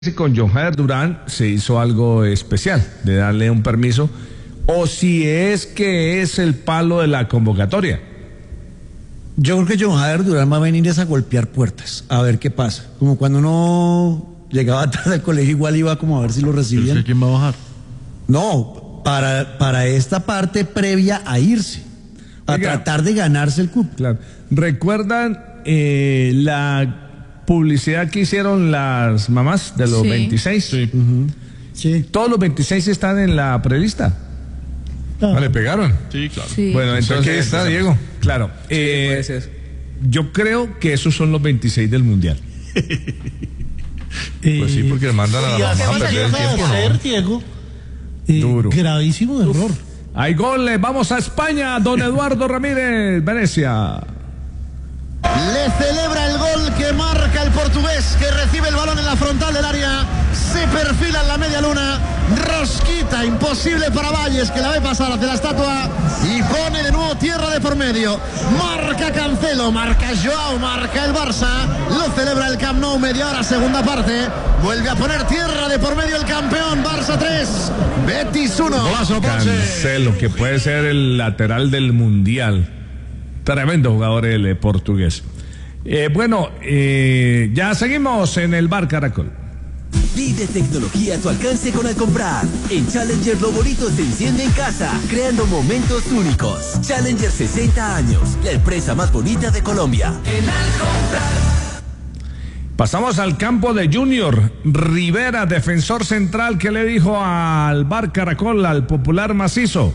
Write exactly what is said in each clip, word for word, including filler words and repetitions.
si con John Jader Durán se hizo algo especial de darle un permiso o si es que es el palo de la convocatoria. Yo creo que John Jader Durán va a venir a golpear puertas, a ver qué pasa. Como cuando uno llegaba tarde al colegio, igual iba como a ver si lo recibían. ¿Quién va a bajar? No, para, para esta parte previa a irse, a Oiga, tratar de ganarse el cupo. Claro. ¿Recuerdan eh, la publicidad que hicieron las mamás de los sí. veintiséis? Sí. Uh-huh. Sí. ¿Todos los veintiséis están en la prelista? Ah, ¿le pegaron? Sí, claro. Sí. Bueno, entonces ¿qué está, Diego? Claro. Sí, eh, puede ser. Yo creo que esos son los veintiséis del Mundial. Pues sí, porque mandan a la mamá a perder el tiempo, hacer, ¿no? Diego, eh, Duro. Gravísimo Uf. error. Hay goles, vamos a España, don Eduardo Ramírez, Venecia. Le celebra el gol que marca el portugués, que recibe el balón en la frontal del área, se perfila en la media luna, rosquita imposible para Valles, que la ve pasar hacia la estatua y pone de nuevo tierra de por medio. Marca Cancelo, marca Joao, marca el Barça, lo celebra el Camp Nou, media hora, segunda parte, vuelve a poner tierra de por medio el campeón. Barça tres, Betis uno. Cancelo, que puede ser el lateral del Mundial. Tremendo jugador el eh, portugués. Eh, bueno, eh, ya seguimos en el Bar Caracol. Pide tecnología a tu alcance con Al Comprar. En Challenger lo bonito se enciende en casa, creando momentos únicos. Challenger sesenta años, la empresa más bonita de Colombia. En Al Comprar. Pasamos al campo de Junior. Rivera, defensor central, ¿qué le dijo al Bar Caracol, al popular macizo?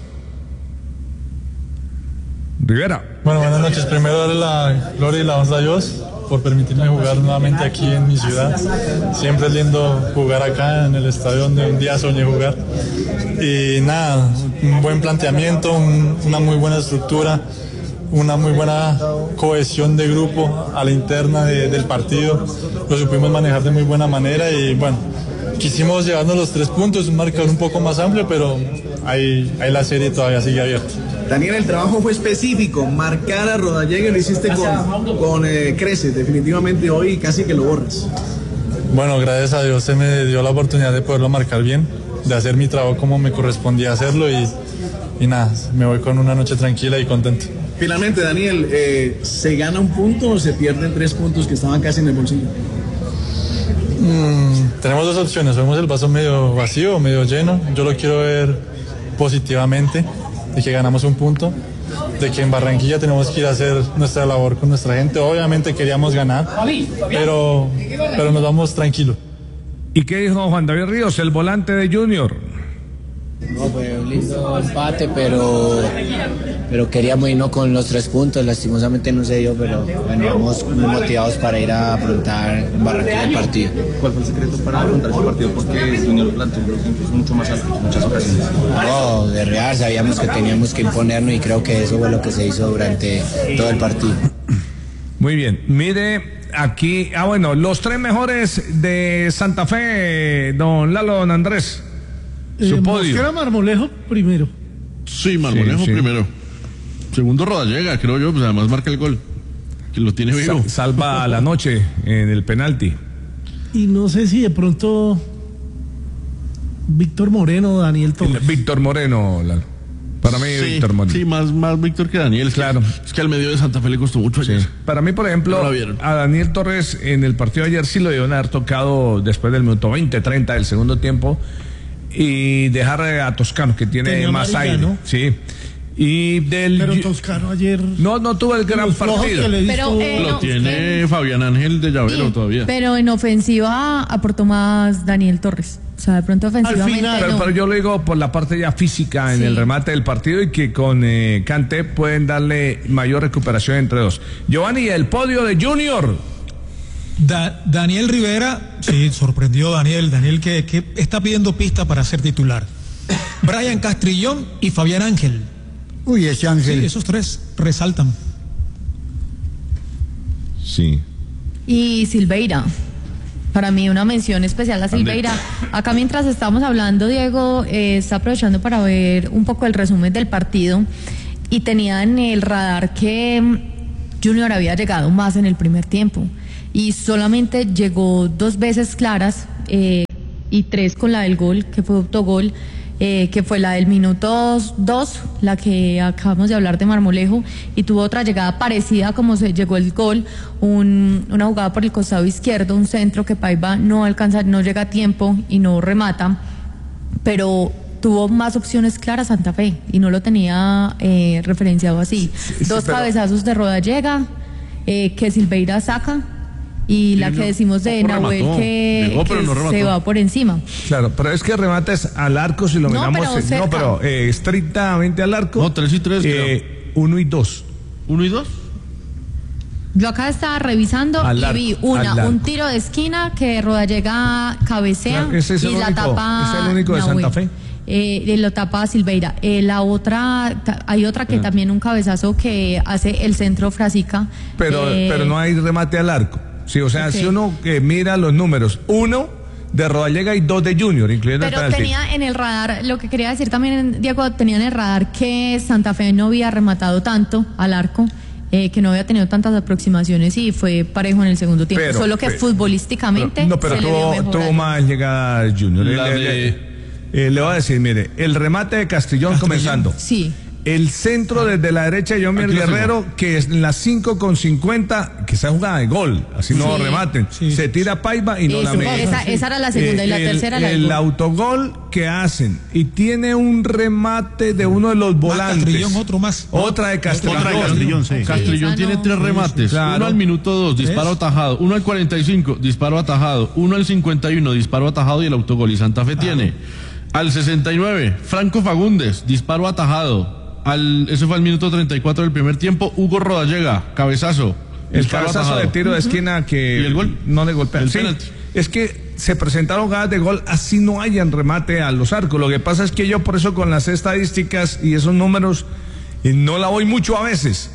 Rivera. Bueno, buenas noches. Primero darle la gloria y la honra a Dios por permitirme jugar nuevamente aquí en mi ciudad. Siempre es lindo jugar acá en el estadio donde un día soñé jugar. Y nada, un buen planteamiento, un, una muy buena estructura, una muy buena cohesión de grupo a la interna de, del partido. Lo supimos manejar de muy buena manera y bueno, quisimos llevarnos los tres puntos, un marcador un poco más amplio, pero ahí, ahí la serie todavía sigue abierta. Daniel, el trabajo fue específico, marcar a Rodallega, lo hiciste con, con eh, creces, definitivamente hoy casi que lo borras. Bueno, gracias a Dios se me dio la oportunidad de poderlo marcar bien, de hacer mi trabajo como me correspondía hacerlo y, y nada, me voy con una noche tranquila y contento. Finalmente, Daniel, eh, ¿se gana un punto o se pierden tres puntos que estaban casi en el bolsillo? Mm, tenemos dos opciones, vemos el vaso medio vacío o medio lleno. Yo lo quiero ver positivamente, de que ganamos un punto, de que en Barranquilla tenemos que ir a hacer nuestra labor con nuestra gente. Obviamente queríamos ganar, pero, pero nos vamos tranquilos. ¿Y qué dijo Juan David Ríos, el volante de Junior? No, fue un lindo empate, pero, pero queríamos irnos con los tres puntos. Lastimosamente no se dio, pero bueno, vamos muy motivados para ir a afrontar en Barranquilla el partido. ¿Cuál fue el secreto para afrontar ese partido? Porque el Junior planteó mucho más alto en muchas ocasiones. No, de real, sabíamos que teníamos que imponernos y creo que eso fue lo que se hizo durante todo el partido. Muy bien, mire aquí, ah bueno, los tres mejores de Santa Fe, don Lalo, don Andrés. Su eh, podio. Mosquera, Marmolejo primero. Sí, Marmolejo sí, sí. primero. Segundo Rodallega, creo yo, pues además marca el gol. Que lo tiene vivo. Sa- salva a la noche en el penalti. Y no sé si de pronto Víctor Moreno o Daniel Torres. Víctor Moreno, Lalo. Para mí, sí, Víctor Moreno. Sí, más, más Víctor que Daniel. Es claro. Que, es que al medio de Santa Fe le costó mucho ayer. Sí. Para mí, por ejemplo, no a Daniel Torres en el partido de ayer sí lo debieron haber tocado después del minuto veinte, treinta del segundo tiempo. Y dejar a Toscano, que tiene Tenía más amarilla, aire. ¿no? Sí. Y del. Pero Toscano ayer. No, no tuvo el gran partido. Pero, eh, lo no, tiene eh, Fabián Ángel de Llavero sí, todavía. Pero en ofensiva aportó más Daniel Torres. O sea, de pronto ofensivamente. final, Pero, no. pero yo lo digo por la parte ya física en Sí. el remate del partido y que con eh, Kanté pueden darle mayor recuperación entre dos. Giovanni, el podio de Junior. Da, Daniel Rivera, sí, sorprendió Daniel, Daniel que, que está pidiendo pista para ser titular. Brian Castrillón y Fabián Ángel. Uy, ese Ángel. Sí, esos tres resaltan. Sí. Y Silveira. Para mí una mención especial a Silveira. Acá mientras estamos hablando, Diego eh, está aprovechando para ver un poco el resumen del partido y tenía en el radar que Junior había llegado más en el primer tiempo. y solamente llegó dos veces claras eh, y tres con la del gol, que fue autogol, eh, que fue la del minuto dos, la que acabamos de hablar de Marmolejo, y tuvo otra llegada parecida como se llegó el gol, un, una jugada por el costado izquierdo, un centro que Paiva no alcanza, no llega a tiempo y no remata, pero tuvo más opciones claras Santa Fe y no lo tenía eh, referenciado así. Sí, sí, Dos pero... cabezazos de Rodallega, eh, que Silveira saca, y sí, la que no, decimos de no, Nahuel remató. que, Llegó, que no se va por encima. Claro, pero es que remates al arco, si lo no, miramos, pero eh, no, pero eh, estrictamente al arco. No, tres y tres, eh, uno y dos. ¿Uno y dos? Yo acá estaba revisando al y arco, vi una, un tiro de esquina que Rodallega cabecea claro, ese es el y único, la tapa. Ese es el único de Nahuel. Santa Fe. Eh, lo tapa Silveira. Eh, la otra, ta, hay otra que ah. también un cabezazo que hace el centro Frasica. Pero, eh, pero no hay remate al arco. Sí, o sea, okay. Si uno que mira los números, uno de Rodallega y dos de Junior, incluyendo pero el tenía en el radar, lo que quería decir también, Diego, tenía en el radar que Santa Fe no había rematado tanto al arco. Eh, que no había tenido tantas aproximaciones y fue parejo en el segundo tiempo, pero, solo que pero, futbolísticamente no, pero se tuvo, le dio tuvo más llegada Junior. La le, de... le, eh, le voy a decir, mire, el remate de Castrillón, Castrillón. comenzando. Sí. El centro desde la derecha de Yomir Guerrero, que es en las cinco con cincuenta, que se ha jugado de gol, así sí. no rematen. Sí. Se tira Paiva y no Eso, la mete. Esa, esa era la segunda eh, y la el, tercera la El gol. autogol que hacen y tiene un remate de uno de los volantes. Castrillón, otro más. Otra de Castrillón. Otra de Castrillón, sí. Castrillón sí, tiene no. tres remates. Claro. Uno al minuto dos, disparo ¿Es? atajado. Uno al cuarenta y cinco, disparo atajado. Uno al cincuenta y uno, disparo atajado y el autogol. Y Santa Fe claro. tiene al sesenta y nueve, Franco Fagundes, disparo atajado. Al, ese fue al minuto treinta y cuatro del primer tiempo. Hugo Rodallega, cabezazo. El cabezazo atajado. de tiro de esquina que ¿Y el gol? no le golpea. El sí, penalti. Es que se presentaron jugadas de gol, así no hayan remate a los arcos. Lo que pasa es que yo por eso con las estadísticas y esos números eh, no la voy mucho a veces,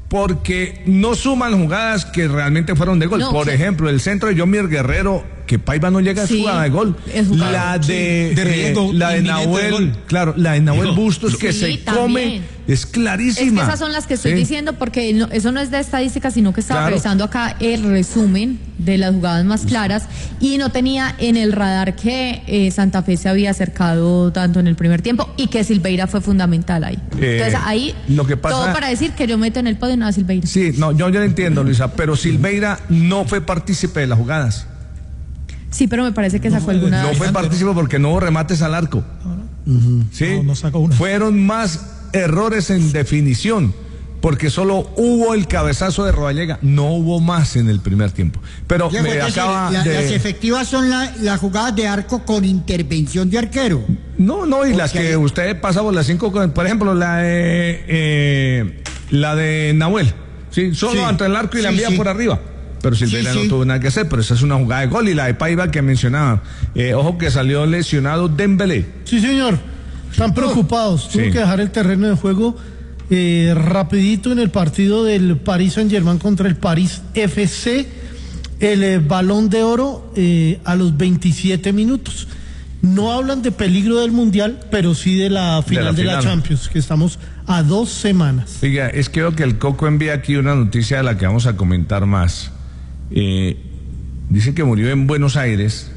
porque no suman jugadas que realmente fueron de gol. No, por sí. ejemplo, el centro de Yomir Guerrero, que Paiva no llega a sí, jugada de gol. Jugada. La de, sí, de, riesgo, eh, la de Nahuel, claro, la de Nahuel Bustos que sí, se también. come, es clarísima. Es que esas son las que estoy sí. diciendo, porque no, eso no es de estadística, sino que estaba claro. revisando acá el resumen de las jugadas más claras y no tenía en el radar que eh, Santa Fe se había acercado tanto en el primer tiempo y que Silveira fue fundamental ahí. Eh, Entonces ahí, lo que pasa, todo para decir que yo meto en el podio a Silveira. Sí, no, yo, yo lo entiendo, Luisa, pero Silveira no fue partícipe de las jugadas. Sí, pero me parece que sacó no, alguna. No fue partícipe porque no hubo remates al arco. Uh-huh. Sí, no, no sacó una. Fueron más errores en definición, porque solo hubo el cabezazo de Rodallega, no hubo más en el primer tiempo. Pero Diego, me acaba la, de... Las efectivas son las la jugadas de arco con intervención de arquero. No, no, y o las sea, que usted pasa por las cinco, por ejemplo, la de, eh, la de Nahuel, ¿sí? Solo sí, ante el arco y sí, la envía sí. por arriba. Pero Silveira sí, sí. no tuvo nada que hacer, pero esa es una jugada de gol. Y la de Paiva que mencionaba, eh, ojo que salió lesionado Dembélé. Sí, señor, están preocupados, tuvo sí. que dejar el terreno de juego eh, rapidito en el partido del Paris Saint-Germain contra el París F C, el eh, Balón de Oro eh, a los veintisiete minutos. No hablan de peligro del Mundial, pero sí de la final de la, de final. la Champions, que estamos a dos semanas. Oiga, es que creo que el Coco envía aquí una noticia de la que vamos a comentar más. Eh, dice que murió en Buenos Aires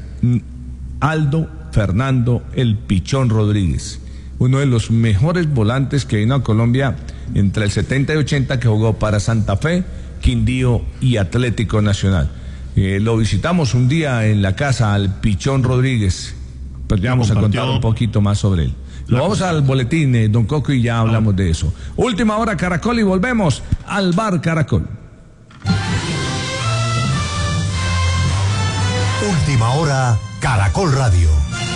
Aldo Fernando El Pichón Rodríguez, uno de los mejores volantes que vino a Colombia entre el setenta y ochenta, que jugó para Santa Fe, Quindío y Atlético Nacional. Eh, lo visitamos un día en la casa al Pichón Rodríguez, pero ya vamos a contar un poquito más sobre él. Lo vamos al boletín, eh, don Coco, y ya hablamos de eso. Última hora Caracol y volvemos al bar Caracol. Última hora Caracol Radio.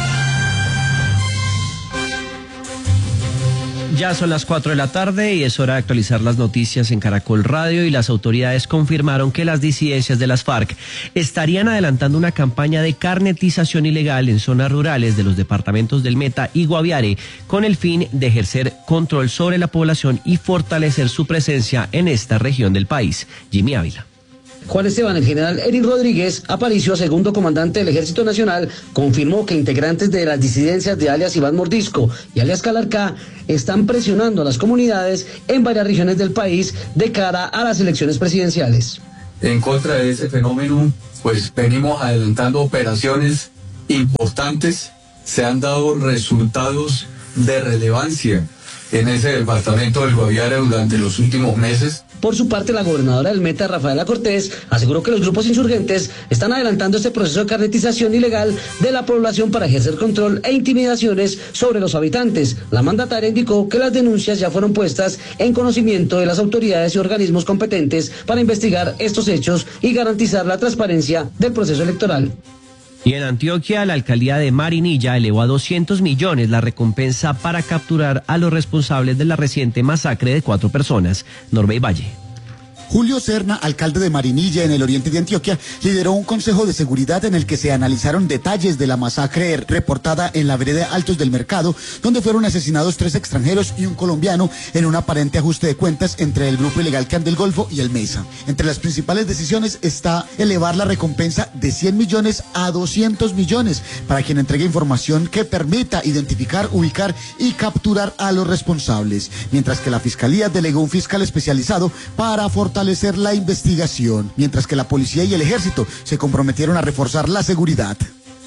Ya son las cuatro de la tarde y es hora de actualizar las noticias en Caracol Radio, y las autoridades confirmaron que las disidencias de las FARC estarían adelantando una campaña de carnetización ilegal en zonas rurales de los departamentos del Meta y Guaviare, con el fin de ejercer control sobre la población y fortalecer su presencia en esta región del país. Jimmy Ávila. Juan Esteban, el general Eric Rodríguez Aparicio, segundo comandante del Ejército Nacional, confirmó que integrantes de las disidencias de alias Iván Mordisco y alias Calarcá están presionando a las comunidades en varias regiones del país de cara a las elecciones presidenciales. en contra de ese fenómeno, pues venimos adelantando operaciones importantes, se han dado resultados de relevancia en ese departamento del Guaviare durante los últimos meses. Por su parte, la gobernadora del Meta, Rafaela Cortés, aseguró que los grupos insurgentes están adelantando este proceso de carnetización ilegal de la población para ejercer control e intimidaciones sobre los habitantes. La mandataria indicó que las denuncias ya fueron puestas en conocimiento de las autoridades y organismos competentes para investigar estos hechos y garantizar la transparencia del proceso electoral. Y en Antioquia, la alcaldía de Marinilla elevó a doscientos millones la recompensa para capturar a los responsables de la reciente masacre de cuatro personas. Norbey Valle. Julio Serna, alcalde de Marinilla, en el oriente de Antioquia, lideró un consejo de seguridad en el que se analizaron detalles de la masacre reportada en la vereda Altos del Mercado, donde fueron asesinados tres extranjeros y un colombiano en un aparente ajuste de cuentas entre el grupo ilegal Clan del Golfo y el Mesa. Entre las principales decisiones está elevar la recompensa de cien millones a doscientos millones para quien entregue información que permita identificar, ubicar y capturar a los responsables, mientras que la Fiscalía delegó un fiscal especializado para fortalecer fortalecer la investigación, mientras que la policía y el ejército se comprometieron a reforzar la seguridad.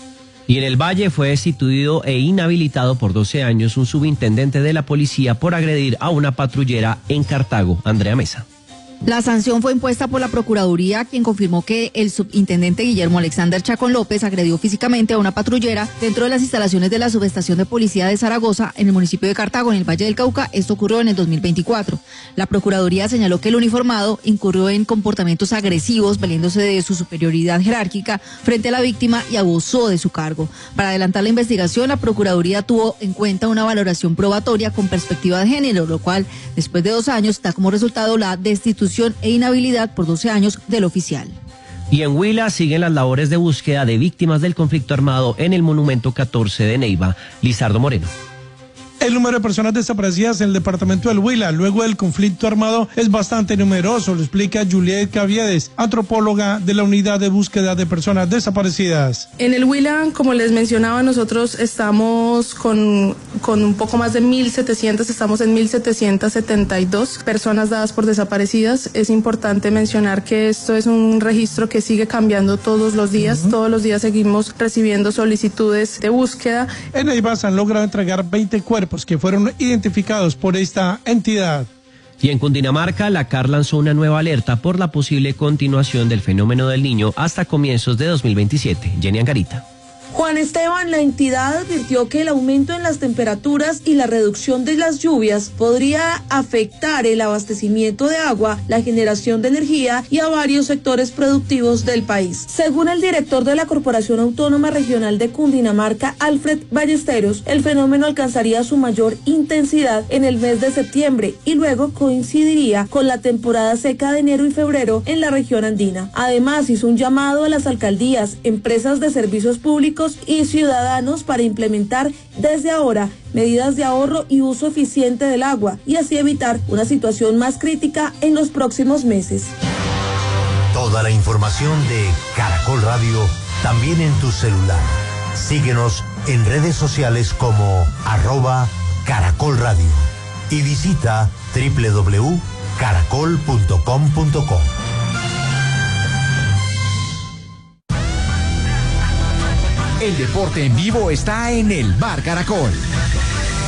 Y en el Valle fue destituido e inhabilitado por doce años un subintendente de la policía por agredir a una patrullera en Cartago. Andrea Mesa. La sanción fue impuesta por la Procuraduría, quien confirmó que el subintendente Guillermo Alexander Chacón López agredió físicamente a una patrullera dentro de las instalaciones de la subestación de policía de Zaragoza, en el municipio de Cartago, en el Valle del Cauca. Esto ocurrió en el dos mil veinticuatro. La Procuraduría señaló que el uniformado incurrió en comportamientos agresivos, valiéndose de su superioridad jerárquica frente a la víctima y abusó de su cargo. Para adelantar la investigación, la Procuraduría tuvo en cuenta una valoración probatoria con perspectiva de género, lo cual, después de dos años, da como resultado la destitución e inhabilidad por doce años del oficial. Y en Huila siguen las labores de búsqueda de víctimas del conflicto armado en el Monumento catorce de Neiva. Lizardo Moreno. El número de personas desaparecidas en el departamento del Huila luego del conflicto armado es bastante numeroso, lo explica Juliet Caviedes, antropóloga de la Unidad de Búsqueda de Personas Desaparecidas. En el Huila, como les mencionaba, nosotros estamos con, con un poco más de mil setecientos, estamos en mil setecientos setenta y dos personas dadas por desaparecidas. Es importante mencionar que esto es un registro que sigue cambiando todos los días, uh-huh. Todos los días seguimos recibiendo solicitudes de búsqueda. En Neiva se han logrado entregar veinte cuerpos que fueron identificados por esta entidad. Y en Cundinamarca, la C A R lanzó una nueva alerta por la posible continuación del fenómeno del Niño hasta comienzos de dos mil veintisiete. Jenny Angarita. Juan Esteban, la entidad advirtió que el aumento en las temperaturas y la reducción de las lluvias podría afectar el abastecimiento de agua, la generación de energía y a varios sectores productivos del país. Según el director de la Corporación Autónoma Regional de Cundinamarca, Alfred Ballesteros, el fenómeno alcanzaría su mayor intensidad en el mes de septiembre y luego coincidiría con la temporada seca de enero y febrero en la región andina. Además, hizo un llamado a las alcaldías, empresas de servicios públicos y ciudadanos para implementar desde ahora medidas de ahorro y uso eficiente del agua y así evitar una situación más crítica en los próximos meses. Toda la información de Caracol Radio también en tu celular. Síguenos en redes sociales como arroba Caracol Radio y visita doble u doble u doble u punto caracol punto com punto co. El deporte en vivo está en el Bar Caracol.